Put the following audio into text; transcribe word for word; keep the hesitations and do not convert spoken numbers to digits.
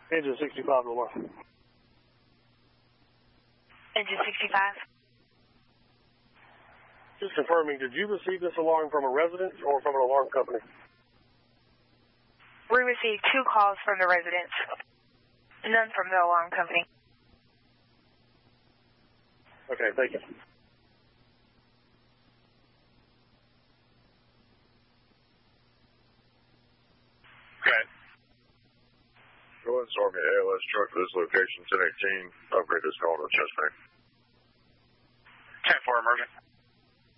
Engine sixty-five to alarm. Engine sixty-five. Just confirming, did you receive this alarm from a residence or from an alarm company? We received two calls from the residents, none from the alarm company. Okay, thank you. Okay. Go ahead and start me an A L S truck for this location, ten eighteen. Upgrade this call to a chest pain. ten four emergent.